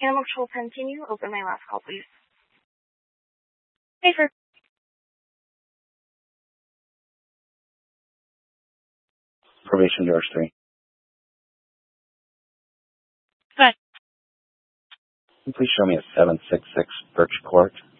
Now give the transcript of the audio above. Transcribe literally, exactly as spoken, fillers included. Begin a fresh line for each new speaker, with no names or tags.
Animal Control pen, can you open my last call, please? Hey, for
Probation George three.
Good.
Please show me a seven six six Birch Court,